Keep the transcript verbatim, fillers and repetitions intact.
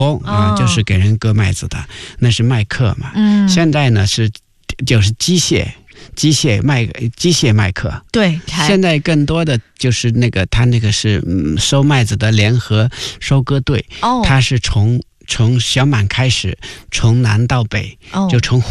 啊、哦，就是给人割麦子的，那是麦克嘛。 嗯， 现在呢是就是机械机械麦机械麦克。 对， 现在更多的就是那个他那个是、嗯、收麦子的联合收割队，哦，他是从从小满开始，从南到北，哦，就从